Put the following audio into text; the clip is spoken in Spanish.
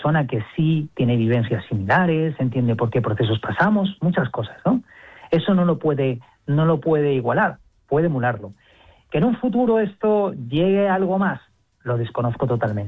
persona que sí tiene vivencias similares, entiende por qué procesos pasamos, muchas cosas, ¿no? Eso no lo puede igualar, puede emularlo. Que en un futuro esto llegue a algo más, lo desconozco totalmente.